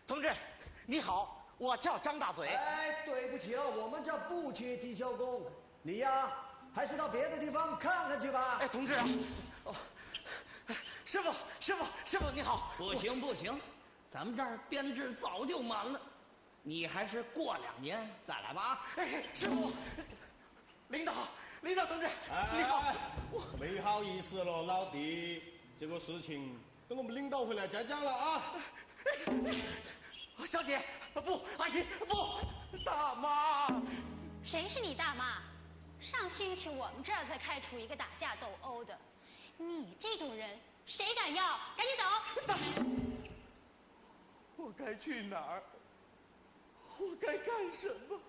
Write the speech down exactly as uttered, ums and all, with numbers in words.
同志，你好，我叫张大嘴。 哎，对不起啊，我们这不缺技校工，你呀，还是到别的地方看看去吧。 哎，同志啊，哦，师傅，师傅，师傅你好。 不行不行，咱们这儿编制早就满了，你还是过两年再来吧。 哎，师傅，领导，领导同志， 哎、 你好。 我没好意思了，老弟，这个事情等我们领导回来再讲了啊。 小姐，不，阿姨，不，大妈。 谁是你大妈？上星期我们这儿才开除一个打架斗殴的，你这种人谁敢要？赶紧走！ 我该去哪儿？我该干什么？